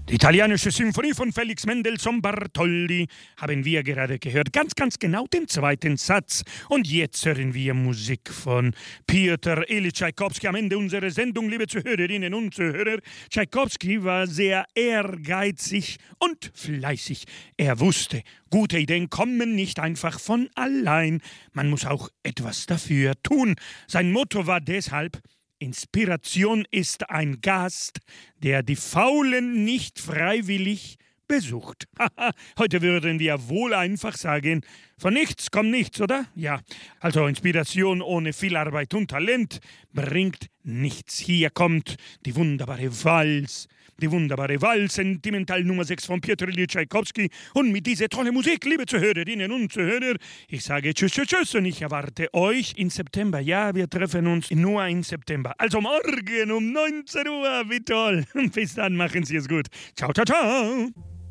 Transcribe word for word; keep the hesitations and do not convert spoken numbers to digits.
Die italienische Symphonie von Felix Mendelssohn Bartholdy haben wir gerade gehört. Ganz, ganz genau den zweiten Satz. Und jetzt hören wir Musik von Piotr Ilyich Tschaikowski am Ende unserer Sendung, liebe Zuhörerinnen und Zuhörer. Tschaikowski war sehr ehrgeizig und fleißig. Er wusste, gute Ideen kommen nicht einfach von allein. Man muss auch etwas dafür tun. Sein Motto war deshalb: Inspiration ist ein Gast, der die Faulen nicht freiwillig besucht. Heute würden wir wohl einfach sagen, von nichts kommt nichts, oder? Ja, also Inspiration ohne viel Arbeit und Talent bringt nichts. Hier kommt die wunderbare Walz, die wunderbare Walz, Sentimental Nummer sechs von Piotr Ilyich Tschaikowski. Und mit dieser tollen Musik, liebe Zuhörerinnen und Zuhörer, ich sage tschüss, tschüss, tschüss und ich erwarte euch im September. Ja, wir treffen uns nur im September. Also morgen um neunzehn Uhr, wie toll. Bis dann, machen Sie es gut. Ciao, ciao, ciao.